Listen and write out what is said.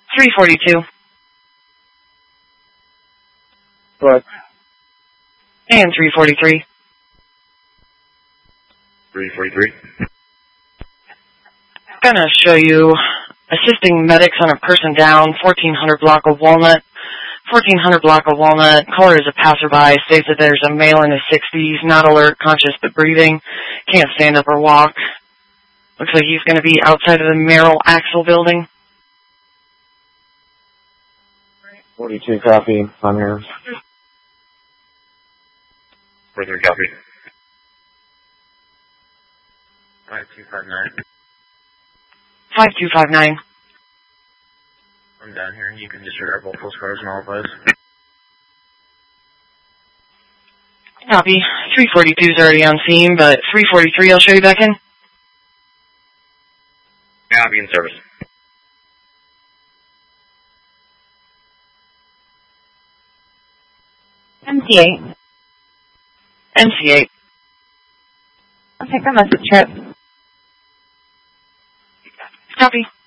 342. What? And 343. 343. Gonna show you assisting medics on a person down, 1400 block of Walnut. 1400 block of Walnut. Caller is a passerby. States that there's a male in his 60s, not alert, conscious, but breathing. Can't stand up or walk. Looks like he's going to be outside of the Merrill Axle building. 42 copy. I'm here. 43 copy. 5259. 5259. I'm down here. You can disregard both those cars and all of those. Copy. 342 is already on scene, but 343 I'll show you back in. Yeah, I'll be in service. MC8. MC8. I'll take a message trip. Copy.